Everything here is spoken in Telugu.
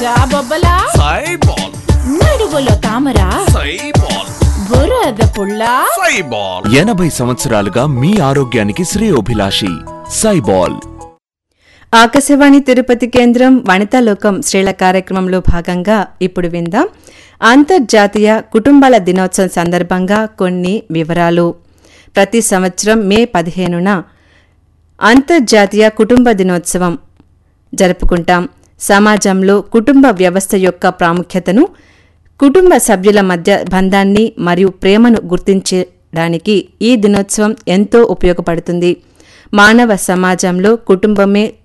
బొబ్బలా సైబాల్ నడుగులో తామరా సైబాల్ బురద పుల్లా సైబాల్ 80 సంవత్సరాలుగా మీ ఆరోగ్యానికి శ్రేయోభిలాషి సైబాల్. ఆకాశవాణి తిరుపతి కేంద్రం వనితాలోకం స్త్రీల కార్యక్రమంలో భాగంగా ఇప్పుడు విందాం అంతర్జాతీయ కుటుంబాల దినోత్సవం సందర్భంగా కొన్ని వివరాలు. ప్రతి సంవత్సరం మే 15న అంతర్జాతీయ కుటుంబ దినోత్సవం జరుపుకుంటాం. సమాజంలో కుటుంబ వ్యవస్థ యొక్క ప్రాముఖ్యతను, కుటుంబ సభ్యుల మధ్య బంధాన్ని మరియు ప్రేమను గుర్తించడానికి ఈ దినోత్సవం ఎంతో ఉపయోగపడుతుంది. మానవ సమాజంలో కుటుంబమే